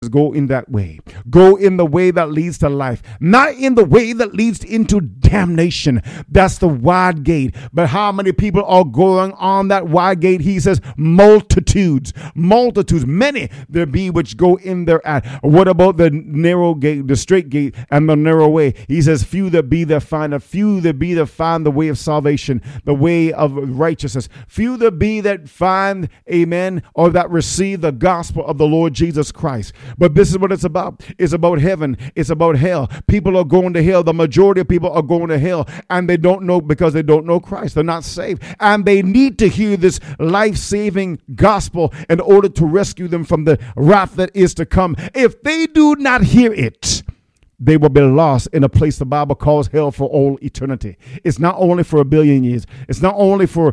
go in that way. Go in the way that leads to life, not in the way that leads into damnation. That's the wide gate. But how many people are going on that wide gate? He says multitudes, many there be which go in there at. What about the narrow gate, the straight gate and the narrow way? He says few there be that find it, few there be that find the way of salvation, the way of righteousness. Few there be that find, amen, or that receive the gospel of the Lord Jesus Christ. But this is what it's about. It's about heaven. It's about hell. People are going to hell. The majority of people are going to hell, and they don't know, because they don't know Christ. They're not saved. And they need to hear this life-saving gospel in order to rescue them from the wrath that is to come. If they do not hear it, they will be lost in a place the Bible calls hell for all eternity. It's not only for a billion years. It's not only for,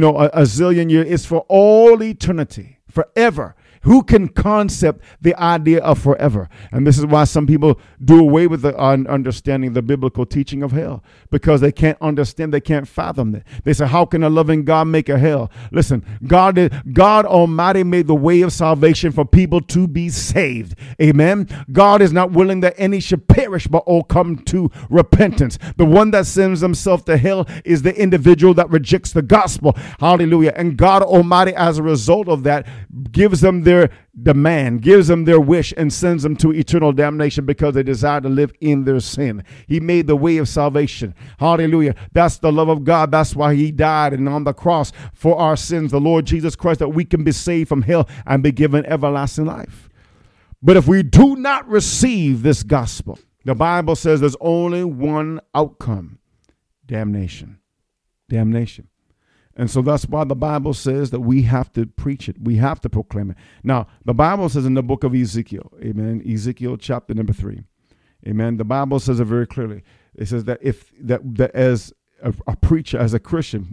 a zillion years. It's for all eternity, forever. Who can concept the idea of forever? And this is why some people do away with the understanding the biblical teaching of hell, because they can't understand, they can't fathom it. They say, how can a loving God make a hell? Listen, God Almighty made the way of salvation for people to be saved. Amen. God is not willing that any should perish, but all come to repentance. The one that sends himself to hell is the individual that rejects the gospel. Hallelujah. And God Almighty, as a result of that, gives them their demand, gives them their wish, and sends them to eternal damnation because they desire to live in their sin. He made the way of salvation. Hallelujah. That's the love of God. That's why he died and on the cross for our sins, the Lord Jesus Christ, that we can be saved from hell and be given everlasting life. But if we do not receive this gospel, the Bible says there's only one outcome: damnation. Damnation. And so that's why the Bible says that we have to preach it. We have to proclaim it. Now, the Bible says in the book of Ezekiel, amen, Ezekiel chapter number 3, amen, the Bible says it very clearly. It says that that as a preacher, as a Christian,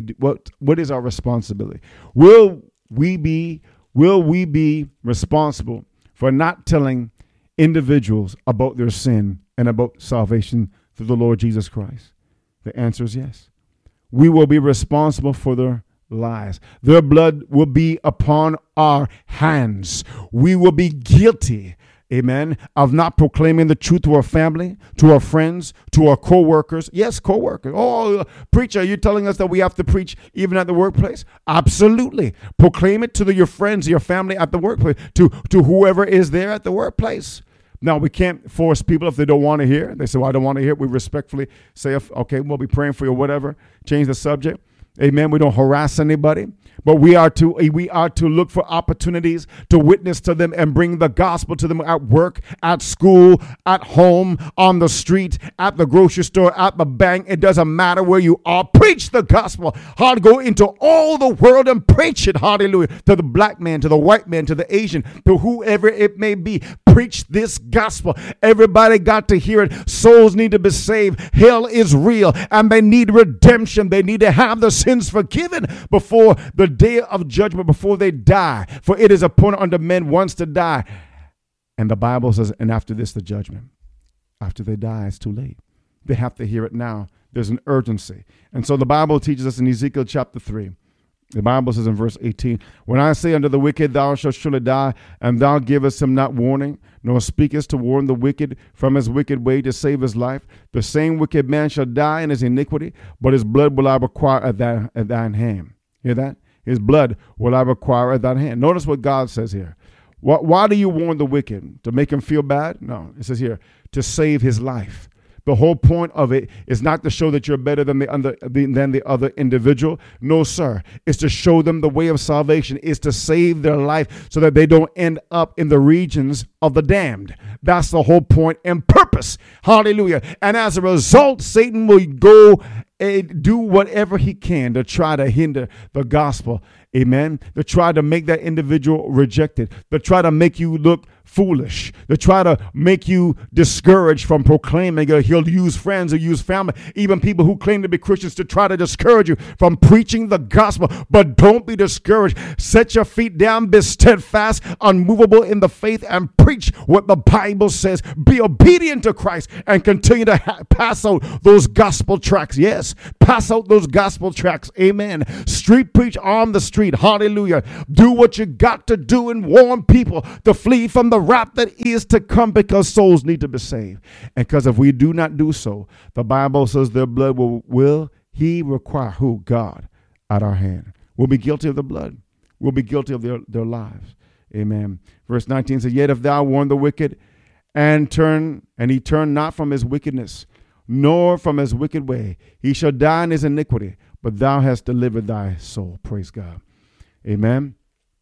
what is our responsibility? Will we be responsible for not telling individuals about their sin and about salvation through the Lord Jesus Christ? The answer is yes. We will be responsible for their lives. Their blood will be upon our hands. We will be guilty, amen, of not proclaiming the truth to our family, to our friends, to our co-workers. Yes, co-workers. Oh, preacher, you're telling us that we have to preach even at the workplace? Absolutely. Proclaim it to your friends, your family at the workplace, to whoever is there at the workplace. Now, we can't force people if they don't want to hear. They say, well, I don't want to hear it. We respectfully say, okay, we'll be praying for you or whatever. Change the subject. Amen. We don't harass anybody. But we are to look for opportunities to witness to them and bring the gospel to them at work, at school, at home, on the street, at the grocery store, at the bank. It doesn't matter where you are. Preach the gospel. How to go into all the world and preach it. Hallelujah. To the black man, to the white man, to the Asian, to whoever it may be. Preach this gospel. Everybody got to hear it. Souls need to be saved. Hell is real and they need redemption. They need to have the sins forgiven before the day of judgment, before they die. For it is appointed unto men once to die. And the Bible says, and after this, the judgment. After they die, it's too late. They have to hear it now. There's an urgency. And so the Bible teaches us in Ezekiel chapter 3. The Bible says in verse 18, when I say unto the wicked, thou shalt surely die, and thou givest him not warning, nor speakest to warn the wicked from his wicked way to save his life, the same wicked man shall die in his iniquity, but his blood will I require at thine hand. Hear that? His blood will I require at thine hand. Notice what God says here. Why do you warn the wicked? To make him feel bad? No, it says here, to save his life. The whole point of it is not to show that you're better than the other individual. No, sir. It's to show them the way of salvation. It's to save their life so that they don't end up in the regions of the damned. That's the whole point and purpose. Hallelujah. And as a result, Satan will go and do whatever he can to try to hinder the gospel. Amen. To try to make that individual rejected. To try to make you look foolish. To try to make you discouraged from proclaiming. He'll use friends or use family, even people who claim to be Christians, to try to discourage you from preaching the gospel. But don't be discouraged. Set your feet down, be steadfast, unmovable in the faith, and preach what the Bible says. Be obedient to Christ and continue to pass out those gospel tracts. Yes, pass out those gospel tracts. Amen. Street preach on the street. Hallelujah. Do what you got to do and warn people to flee from the wrath that is to come, because souls need to be saved. And because if we do not do so, the Bible says their blood will he require who? God at our hand. We'll be guilty of the blood. We'll be guilty of their lives. Amen. Verse 19 says, yet if thou warn the wicked and he turn not from his wickedness, nor from his wicked way, he shall die in his iniquity, but thou hast delivered thy soul. Praise God. Amen.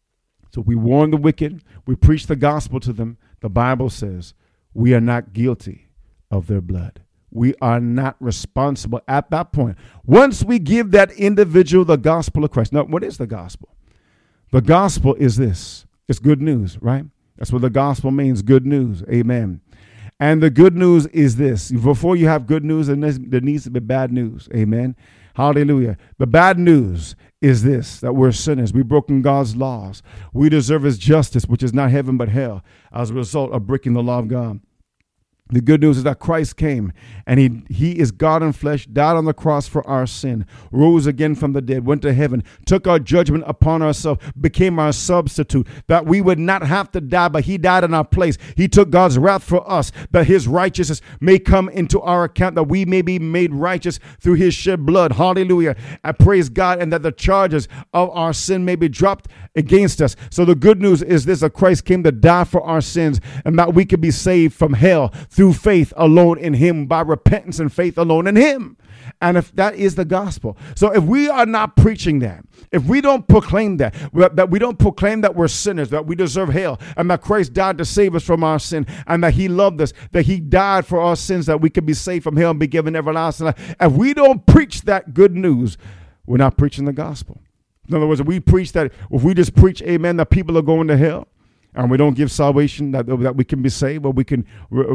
So we warn the wicked. We preach the gospel to them. The Bible says we are not guilty of their blood. We are not responsible at that point. Once we give that individual the gospel of Christ. Now, what is the gospel? The gospel is this. It's good news, right? That's what the gospel means, good news. Amen. And the good news is this. Before you have good news, there needs to be bad news. Amen. Hallelujah. The bad news is this, that we're sinners. We've broken God's laws. We deserve his justice, which is not heaven but hell, as a result of breaking the law of God. The good news is that Christ came, and he is God in flesh, died on the cross for our sin, rose again from the dead, went to heaven, took our judgment upon ourselves, became our substitute, that we would not have to die, but he died in our place. He took God's wrath for us, that his righteousness may come into our account, that we may be made righteous through his shed blood. Hallelujah. I praise God, and that the charges of our sin may be dropped against us. So the good news is this, that Christ came to die for our sins, and that we could be saved from hell through faith alone in him, by repentance and faith alone in him. And if that is the gospel. So if we are not preaching that, if we don't proclaim that we don't proclaim that we're sinners, that we deserve hell, and that Christ died to save us from our sin, and that he loved us, that he died for our sins, that we could be saved from hell and be given everlasting life. If we don't preach that good news, we're not preaching the gospel. In other words, if we just preach, amen, that people are going to hell, and we don't give salvation, that we can be saved, or we can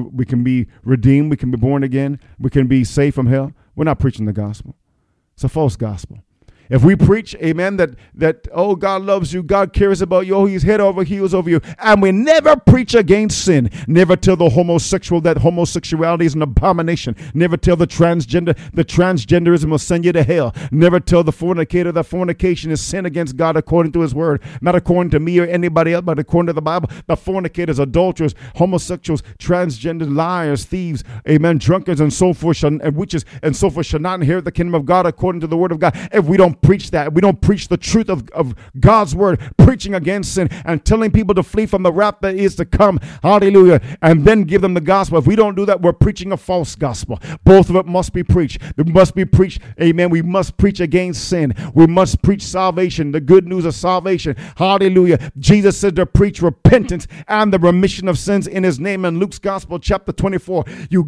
be redeemed, we can be born again, we can be saved from hell, we're not preaching the gospel. It's a false gospel. If we preach, amen, that oh, God loves you, God cares about you, oh, he's head over heels over you, and we never preach against sin, never tell the homosexual that homosexuality is an abomination, never tell the transgenderism will send you to hell, never tell the fornicator that fornication is sin against God according to his word, not according to me or anybody else, but according to the Bible, the fornicators, adulterers, homosexuals, transgender, liars, thieves, amen, drunkards, and so forth, and witches, and so forth shall not inherit the kingdom of God according to the word of God. If we don't preach that, we don't preach the truth of God's word, preaching against sin and telling people to flee from the wrath that is to come, hallelujah, and then give them the gospel. If we don't do that, we're preaching a false gospel. Both of it must be preached. It must be preached, amen. We must preach against sin. We must preach salvation, the good news of salvation, hallelujah. Jesus said to preach repentance and the remission of sins in his name in Luke's gospel chapter 24.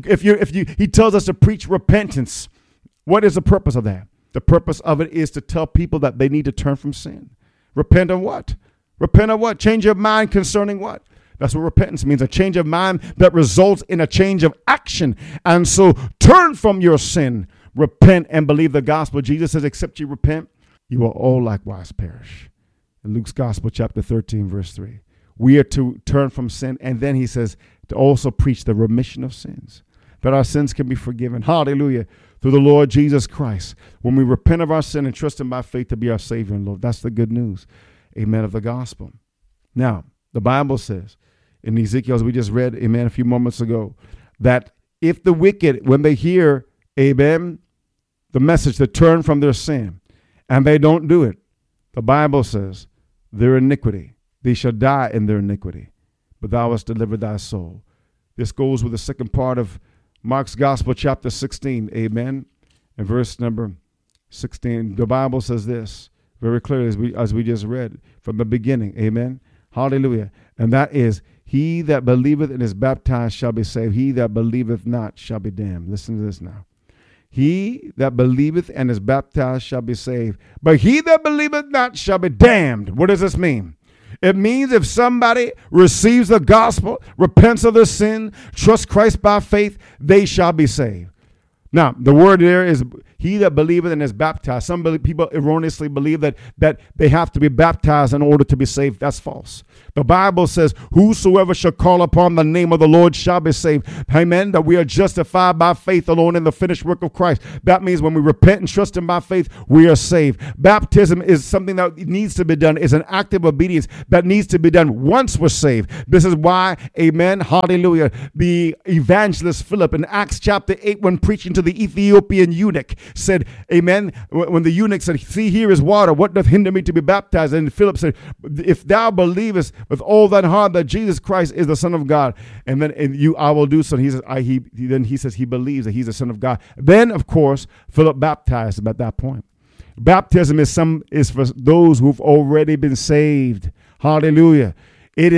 He tells us to preach repentance. What is the purpose of that? The purpose of it is to tell people that they need to turn from sin. Repent of what? Repent of what? Change your mind concerning what? That's what repentance means, a change of mind that results in a change of action. And so turn from your sin, repent, and believe the gospel. Jesus says, except you repent, you will all likewise perish. In Luke's gospel, chapter 13, verse 3. We are to turn from sin, and then he says to also preach the remission of sins, that our sins can be forgiven. Hallelujah. Through the Lord Jesus Christ, when we repent of our sin and trust him by faith to be our Savior and Lord. That's the good news, amen, of the gospel. Now, the Bible says in Ezekiel, as we just read, amen, a few moments ago, that if the wicked, when they hear, amen, the message to turn from their sin, and they don't do it, the Bible says, their iniquity, they shall die in their iniquity, but thou hast delivered thy soul. This goes with the second part of Mark's Gospel, chapter 16, amen, and verse number 16. The Bible says this very clearly, as we just read from the beginning, amen, hallelujah, and that is, he that believeth and is baptized shall be saved, he that believeth not shall be damned. Listen to this now. He that believeth and is baptized shall be saved, but he that believeth not shall be damned. What does this mean? It means if somebody receives the gospel, repents of their sin, trusts Christ by faith, they shall be saved. Now, the word there is he that believeth and is baptized. Some people erroneously believe that they have to be baptized in order to be saved. That's false. The Bible says, whosoever shall call upon the name of the Lord shall be saved. Amen. That we are justified by faith alone in the finished work of Christ. That means when we repent and trust him by faith, we are saved. Baptism is something that needs to be done. It's an act of obedience that needs to be done once we're saved. This is why, amen, hallelujah, the evangelist Philip in Acts chapter 8, when preaching to the Ethiopian eunuch, said, amen, when the eunuch said, see, here is water, what doth hinder me to be baptized? And Philip said, if thou believest with all thine heart that Jesus Christ is the Son of God, and then I will do so. He says, he says he believes that he's the Son of God. Then, of course, Philip baptized him at that point. Baptism is for those who've already been saved. Hallelujah. It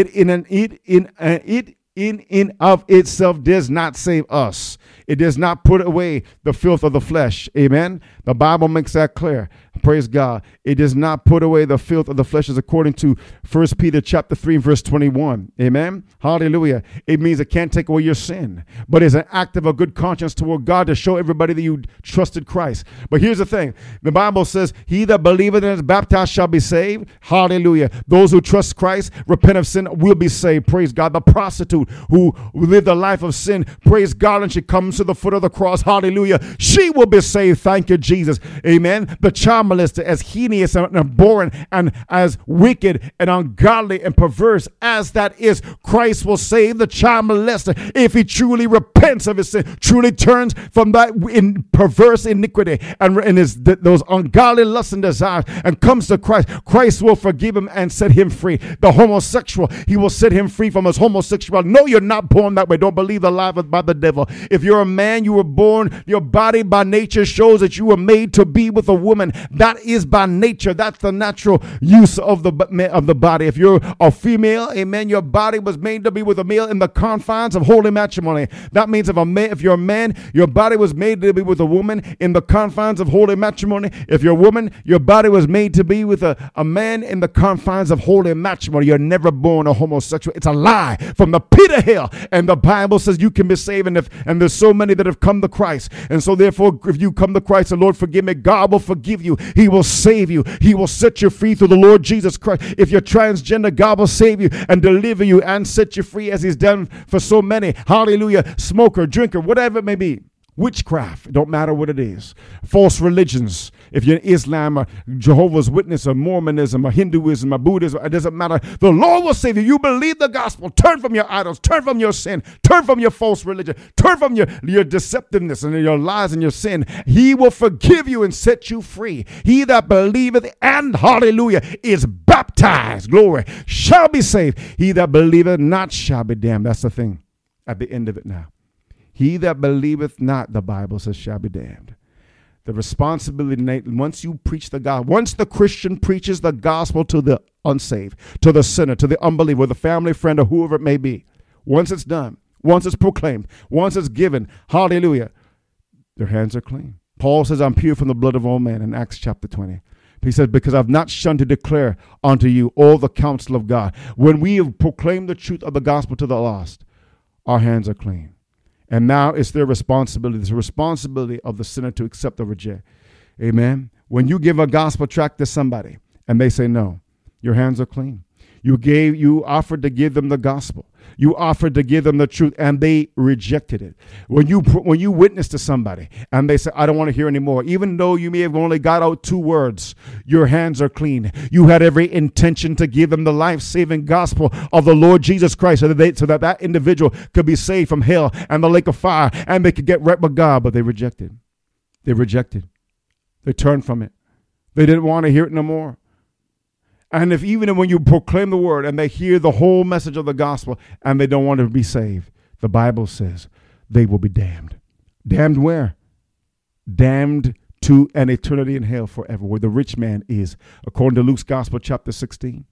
in of itself does not save us. It does not put away the filth of the flesh. Amen. The Bible makes that clear. Praise God. It does not put away the filth of the flesh, as according to 1 Peter chapter 3 verse 21. Amen. Hallelujah. It means it can't take away your sin, but it's an act of a good conscience toward God to show everybody that you trusted Christ. But here's the thing. The Bible says, he that believeth and is baptized shall be saved. Hallelujah. Those who trust Christ, repent of sin, will be saved. Praise God. The prostitute who lived a life of sin, praise God, and she comes to the foot of the cross. Hallelujah. She will be saved. Thank you, Jesus. Amen. The child molester, as heinous and abhorrent and as wicked and ungodly and perverse as that is, Christ will save the child molester if he truly repents of his sin, truly turns from that perverse iniquity and those ungodly lusts and desires and comes to Christ. Christ will forgive him and set him free. The homosexual, he will set him free from his homosexuality. No, you're not born that way. Don't believe the lie by the devil. If you're a man, you were born, your body by nature shows that you were made to be with a woman. That is by nature. That's the natural use of the body. If you're a female, amen, your body was made to be with a male in the confines of holy matrimony. That means if you're a man, your body was made to be with a woman in the confines of holy matrimony. If you're a woman, your body was made to be with a man in the confines of holy matrimony. You're never born a homosexual. It's a lie from the pit of hell. And the Bible says you can be saved, and there's so many that have come to Christ. And so therefore, if you come to Christ, the Lord forgive me, God will forgive you. He will save you. He will set you free through the Lord Jesus Christ. If you're transgender, God will save you and deliver you and set you free, as he's done for so many. Hallelujah. Smoker, drinker, whatever it may be. Witchcraft, don't matter what it is. False religions, if you're in Islam or Jehovah's Witness or Mormonism or Hinduism or Buddhism, it doesn't matter. The Lord will save you. You believe the gospel. Turn from your idols. Turn from your sin. Turn from your false religion. Turn from your deceptiveness and your lies and your sin. He will forgive you and set you free. He that believeth and, hallelujah, is baptized, glory, shall be saved. He that believeth not shall be damned. That's the thing at the end of it now. He that believeth not, the Bible says, shall be damned. The responsibility, once you preach the gospel, once the Christian preaches the gospel to the unsaved, to the sinner, to the unbeliever, the family friend, or whoever it may be, once it's done, once it's proclaimed, once it's given, hallelujah, their hands are clean. Paul says, I'm pure from the blood of all men in Acts chapter 20. He says, because I've not shunned to declare unto you all the counsel of God. When we have proclaimed the truth of the gospel to the lost, our hands are clean. And now it's their responsibility. It's the responsibility of the sinner to accept or reject. Amen. When you give a gospel tract to somebody and they say no, your hands are clean. You offered to give them the gospel. You offered to give them the truth, and they rejected it. When you witness to somebody and they say, I don't want to hear anymore, even though you may have only got out 2 words, your hands are clean. You had every intention to give them the life-saving gospel of the Lord Jesus Christ so that individual could be saved from hell and the lake of fire, and they could get right with God, but they rejected. They rejected. They turned from it. They didn't want to hear it no more. And even when you proclaim the word and they hear the whole message of the gospel and they don't want to be saved, the Bible says they will be damned. Damned where? Damned to an eternity in hell forever, where the rich man is, according to Luke's gospel, chapter 16.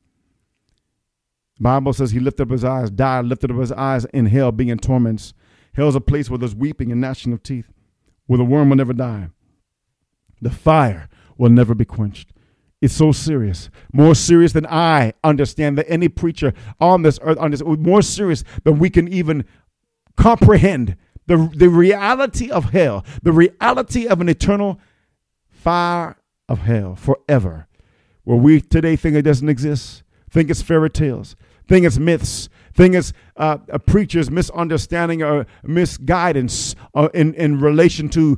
The Bible says he lifted up his eyes, died, lifted up his eyes in hell, being in torments. Hell is a place where there's weeping and gnashing of teeth, where the worm will never die. The fire will never be quenched. It's so serious, more serious than I understand that any preacher on this earth, more serious than we can even comprehend The reality of hell, the reality of an eternal fire of hell forever, where we today think it doesn't exist, think it's fairy tales, think it's myths, think it's a preacher's misunderstanding or misguidance in relation to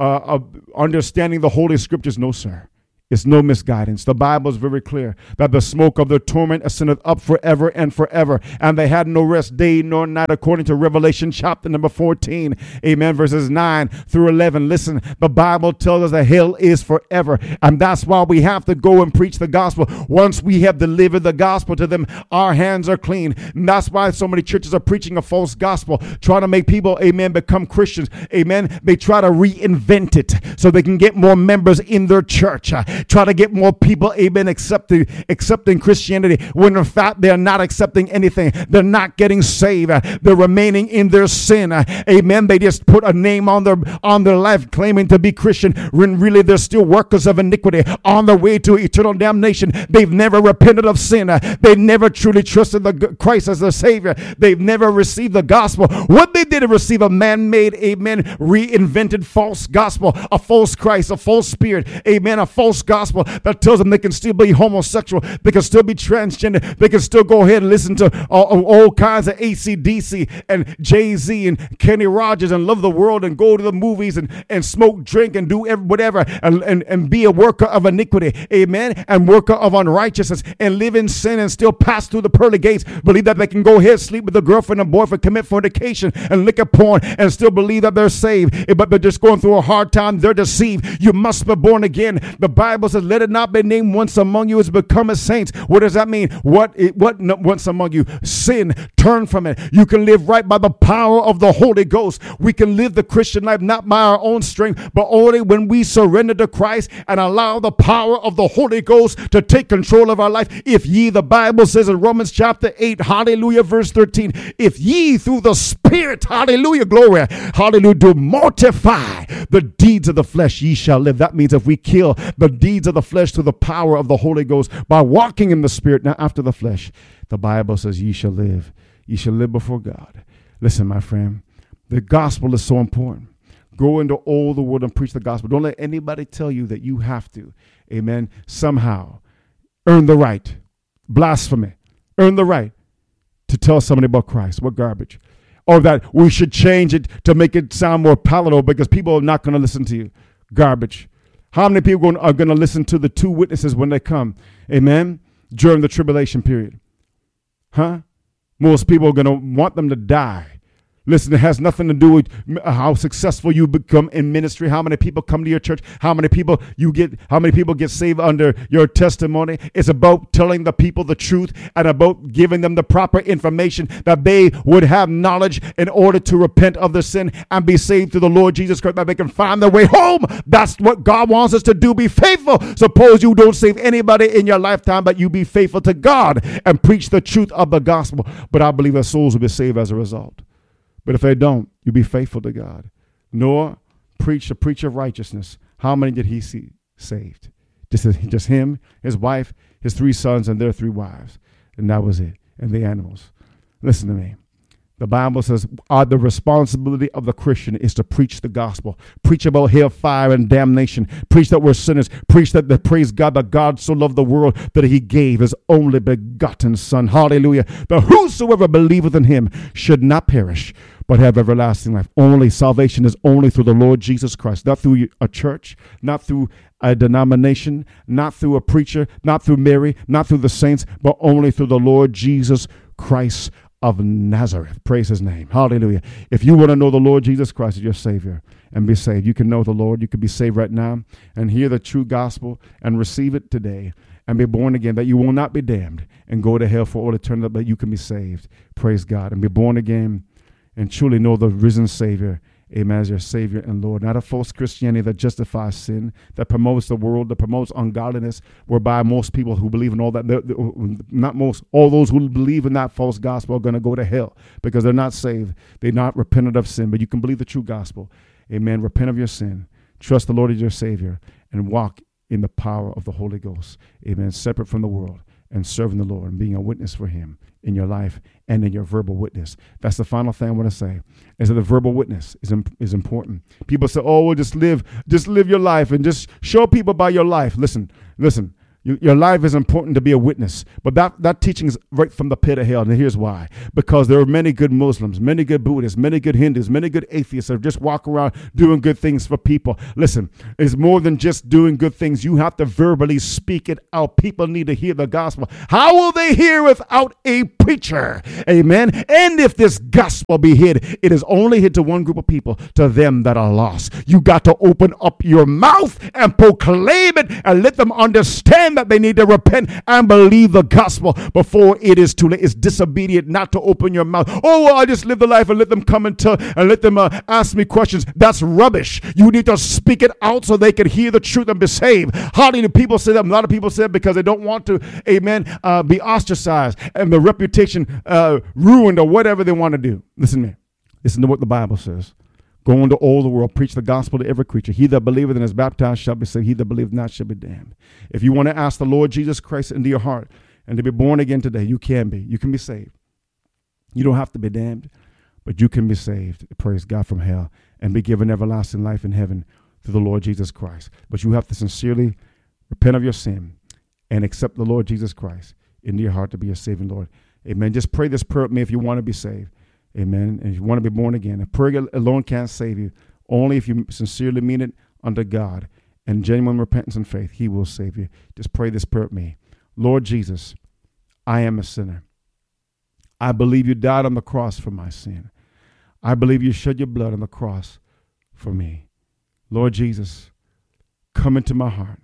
understanding the Holy Scriptures. No, sir. It's no misguidance. The Bible is very clear that the smoke of their torment ascendeth up forever and forever, and they had no rest day nor night, according to Revelation chapter number 14, amen, verses 9 through 11. Listen, the Bible tells us that hell is forever, and that's why we have to go and preach the gospel. Once we have delivered the gospel to them, our hands are clean. And that's why so many churches are preaching a false gospel, trying to make people, amen, become Christians, amen. They try to reinvent it so they can get more members in their church. Try to get more people, amen, accepting Christianity, when in fact they're not accepting anything. They're not getting saved. They're remaining in their sin. Amen. They just put a name on their life claiming to be Christian, when really they're still workers of iniquity on their way to eternal damnation. They've never repented of sin. They've never truly trusted Christ as their Savior. They've never received the gospel. What they did is receive a man-made, amen, reinvented false gospel, a false Christ, a false spirit, amen, a false gospel that tells them they can still be homosexual, they can still be transgender, they can still go ahead and listen to all kinds of AC/DC and Jay-Z and Kenny Rogers and love the world and go to the movies and smoke, drink, and do whatever and be a worker of iniquity, amen, and worker of unrighteousness, and live in sin and still pass through the pearly gates, believe that they can go ahead, sleep with a girlfriend and boyfriend, commit fornication and liquor porn, and still believe that they're saved, but they're just going through a hard time. They're deceived. You must be born again. The Bible says, let it not be named once among you as become as saints. What does that mean? What once among you? Sin. Turn from it. You can live right by the power of the Holy Ghost. We can live the Christian life not by our own strength, but only when we surrender to Christ and allow the power of the Holy Ghost to take control of our life. If ye, the Bible says in Romans chapter 8, hallelujah, verse 13, if ye through the Spirit, hallelujah, glory, hallelujah, do mortify the deeds of the flesh, ye shall live. That means if we kill the deeds of the flesh through the power of the Holy Ghost by walking in the Spirit, not after the flesh, the Bible says ye shall live. Ye shall live before God. Listen, my friend, the gospel is so important. Go into all the world and preach the gospel. Don't let anybody tell you that you have to, amen, somehow earn the right, blasphemy, earn the right to tell somebody about Christ. What garbage. Or that we should change it to make it sound more palatable because people are not going to listen to you. Garbage. How many people are going to listen to the two witnesses when they come? Amen. During the tribulation period. Huh? Most people are going to want them to die. Listen, it has nothing to do with how successful you become in ministry, how many people come to your church, how many people get saved under your testimony. It's about telling the people the truth and about giving them the proper information that they would have knowledge in order to repent of their sin and be saved through the Lord Jesus Christ, that they can find their way home. That's what God wants us to do. Be faithful. Suppose you don't save anybody in your lifetime, but you be faithful to God and preach the truth of the gospel. But I believe that souls will be saved as a result. But if they don't, you be faithful to God. Noah preached a preacher of righteousness. How many did he see saved? Just him, his wife, his 3 sons, and their 3 wives. And that was it. And the animals. Listen to me. The Bible says the responsibility of the Christian is to preach the gospel. Preach about hellfire and damnation. Preach that we're sinners. Preach that praise God, that God so loved the world that he gave his only begotten Son. Hallelujah. That whosoever believeth in him should not perish, but have everlasting life. Only salvation is only through the Lord Jesus Christ, not through a church, not through a denomination, not through a preacher, not through Mary, not through the saints, but only through the Lord Jesus Christ of Nazareth. Praise his name. Hallelujah. If you want to know the Lord Jesus Christ as your Savior and be saved, you can know the Lord. You can be saved right now and hear the true gospel and receive it today and be born again, that you will not be damned and go to hell for all eternity, but you can be saved. Praise God. And be born again and truly know the risen Savior, amen, as your Savior and Lord. Not a false Christianity that justifies sin, that promotes the world, that promotes ungodliness, whereby most people who believe in all that, all those who believe in that false gospel are going to go to hell because they're not saved. They're not repentant of sin. But you can believe the true gospel. Amen. Repent of your sin. Trust the Lord as your Savior and walk in the power of the Holy Ghost. Amen. Separate from the world and serving the Lord and being a witness for him in your life and in your verbal witness. That's the final thing I want to say, is that the verbal witness is important. People say, oh, well, just live your life and just show people by your life. Listen. Your life is important to be a witness, but that teaching is right from the pit of hell, and here's why. Because there are many good Muslims, many good Buddhists, many good Hindus, many good atheists that just walk around doing good things for people. Listen, it's more than just doing good things. You have to verbally speak it out. People need to hear the gospel. How will they hear without a preacher? Amen. And if this gospel be hid, it is only hid to one group of people, to them that are lost. You got to open up your mouth and proclaim it and let them understand that they need to repent and believe the gospel before it is too late. It's disobedient not to open your mouth. Oh, well, I just live the life and let them come and let them ask me questions. That's rubbish. You need to speak it out so they can hear the truth and be saved. How many people say that? A lot of people say it because they don't want to, amen, be ostracized and the reputation ruined or whatever they want to do. Listen to me. Listen to what the Bible says. Go into all the world, preach the gospel to every creature. He that believeth and is baptized shall be saved. He that believeth not shall be damned. If you want to ask the Lord Jesus Christ into your heart and to be born again today, you can be. You can be saved. You don't have to be damned, but you can be saved, praise God, from hell and be given everlasting life in heaven through the Lord Jesus Christ. But you have to sincerely repent of your sin and accept the Lord Jesus Christ into your heart to be your saving Lord. Amen. Just pray this prayer with me if you want to be saved. Amen. And if you want to be born again, a prayer alone can't save you. Only if you sincerely mean it unto God and genuine repentance and faith, he will save you. Just pray this prayer with me. Lord Jesus, I am a sinner. I believe you died on the cross for my sin. I believe you shed your blood on the cross for me. Lord Jesus, come into my heart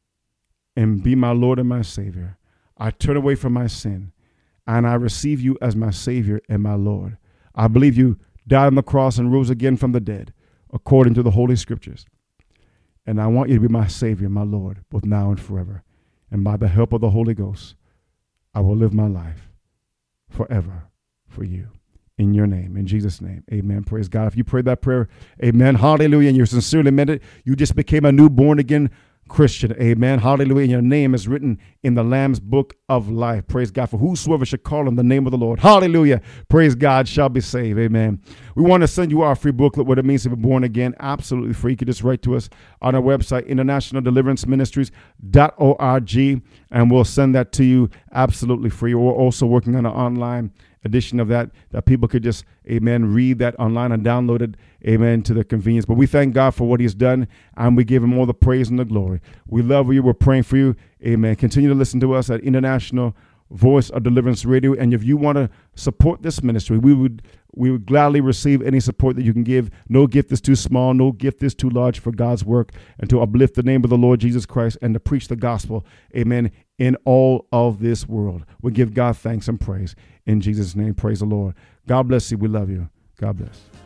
and be my Lord and my Savior. I turn away from my sin and I receive you as my Savior and my Lord. I believe you died on the cross and rose again from the dead, according to the Holy Scriptures. And I want you to be my Savior, my Lord, both now and forever. And by the help of the Holy Ghost, I will live my life forever for you. In your name, in Jesus' name, amen. Praise God. If you prayed that prayer, amen, hallelujah, and you sincerely meant it, you just became a new born-again Christian, amen, hallelujah, and your name is written in the Lamb's book of life. Praise God. For whosoever shall call on the name of the Lord, hallelujah, praise God, shall be saved, amen. We want to send you our free booklet, what it means to be born again, absolutely free. You can just write to us on our website, internationaldeliveranceministries.org, and we'll send that to you absolutely free. We're also working on an online edition of that people could just, amen, read that online and download it, amen, to their convenience. But we thank God for what he's done, and we give him all the praise and the glory. We love you. We're praying for you, amen. Continue to listen to us at International Voice of Deliverance Radio. And if you want to support this ministry, we would gladly receive any support that you can give. No gift is too small, no gift is too large for God's work and to uplift the name of the Lord Jesus Christ and to preach the gospel, amen, in all of this world. We give God thanks and praise in Jesus' name. Praise the Lord. God bless you. We love you. God bless.